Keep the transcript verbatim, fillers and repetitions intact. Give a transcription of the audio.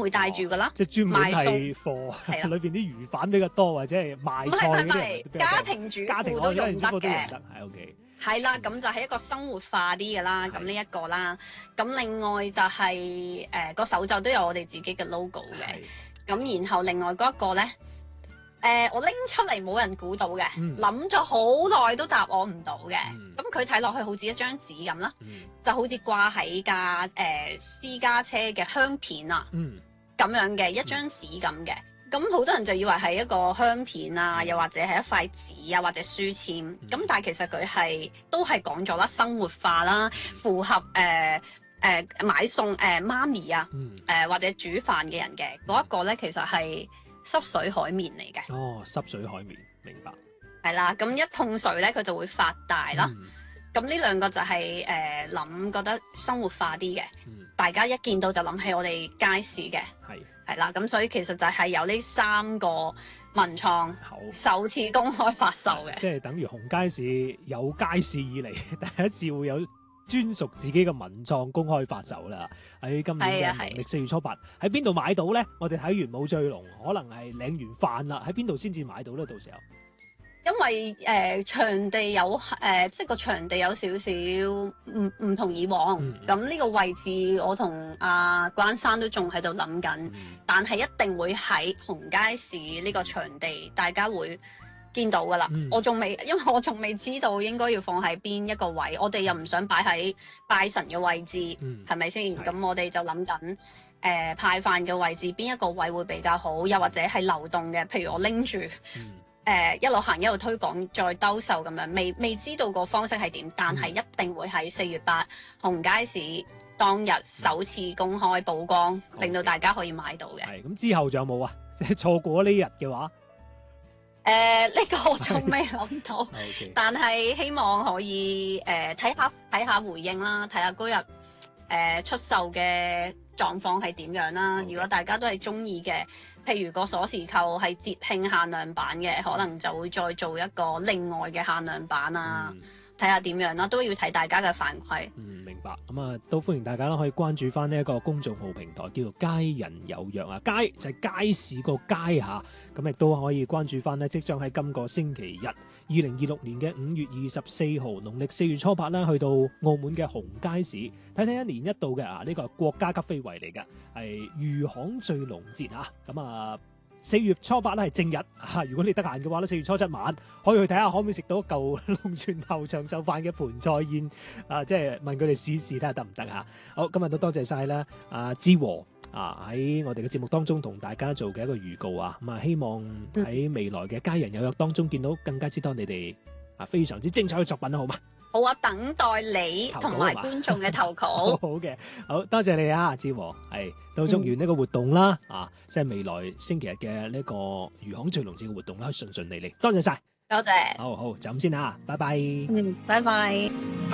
會帶住噶啦。 即係專門賣係貨， 係啦裏邊啲魚販比較多，或者係賣菜嗰啲人唔係唔係比較多家庭主家庭婦都用得家庭主婦都用嘅。 得，係 OK。 係啦，咁就係一個生活化啲嘅啦，咁呢一個啦，咁另外就係誒個手袖都有我哋自己嘅 logo 嘅，咁然後另外嗰一個咧，誒、呃、我拎出嚟冇人估到嘅，諗咗好耐都答我唔到嘅，咁佢睇落去好似一張紙咁啦， 嗯就好似掛喺架誒私家車嘅香片啊，咁、 嗯、 樣嘅一張紙咁嘅。咁好多人就以為係一個香片啊，又或者係一塊紙啊，或者書籤。咁、嗯、但係其實佢係都係講咗啦，生活化啦，符合誒誒、呃呃、買餸誒、呃、媽咪啊，誒、 嗯呃、或者煮飯嘅人嘅嗰一個咧，其實係濕水海綿嚟嘅。 哦，濕水海綿，明白。 係啦，咁一碰水咧，佢就會發大啦。咁呢兩個就係誒諗覺得生活化啲嘅、嗯，大家一見到就諗起我哋街市嘅。係。係啦，咁所以其實就係有呢三個文創首次公開發售嘅， 即係等於紅街市有街市以嚟第一次會有專屬自己嘅文創公開發售啦。喺今年嘅農曆四月初八，喺邊度買到咧？我哋睇完冇醉龍，可能係領完飯啦，喺邊度先至買到咧？到時候？ 因為誒、呃、場地有誒、呃，即係個場地有少少唔唔同以往，咁、嗯、呢個位置我同阿關生都仲喺度諗緊，嗯、但係一定會喺紅街市呢個場地，大家會見到噶啦、嗯。我仲未，因為我仲未知道應該要放喺邊一個位，我哋又唔想擺喺拜神嘅位置，係咪先？咁我哋就諗緊誒派飯嘅位置邊一個位會比較好，又或者係流動嘅，譬如我拎住。嗯誒、呃、一路行一路推廣，再兜售咁樣，未未知道個方式係點，但係一定會喺四月八紅街市當日首次公開曝光，嗯、令到大家可以買到嘅。係咁之後仲有冇啊？即係錯過呢日嘅話，誒、呃、呢、這個我仲未諗到，okay. 但係希望可以誒睇下睇下回應啦，睇下嗰日誒出售嘅狀況係點樣啦。Okay. 如果大家都係中意嘅。譬如個鎖匙扣係節慶限量版嘅，可能就會再做一個另外嘅限量版啊，睇下點樣啦，都要睇大家嘅反饋。嗯，明白。咁啊，都歡迎大家啦，可以關注翻呢一個公眾號平台，叫做街人有約啊，街就係街市個街嚇，咁亦都可以關注翻呢，即將喺今個星期日，二零二六年嘅五月二十四號，農曆四月初八啦，去到澳門嘅紅街市睇睇一年一度嘅啊，呢個係國家級非遺嚟嘅，係魚行醉龍節嚇，咁啊四月初八咧係正日啊，如果你得閒嘅話咧，四月初七晚可以去睇下可唔可以食到一嚿龍泉頭長壽飯嘅盤菜宴啊，即係問佢哋試試睇下得唔得嚇。好，今日都多謝晒啦，阿之和啊喺我哋嘅節目當中同大家做嘅一個預告啊，咁啊希望喺未來嘅街人有約當中見到更加之多你哋啊非常之精彩嘅作品啦，好嘛？好啊，等待你同埋觀眾嘅投稿。好嘅，好多謝你啊，志和，係都祝願呢個活動啦、嗯，啊，即係未來星期日嘅呢個魚行醉龍節嘅活動啦，順順利利。多謝晒，多謝。好好，就咁先啊，拜拜。嗯，拜拜。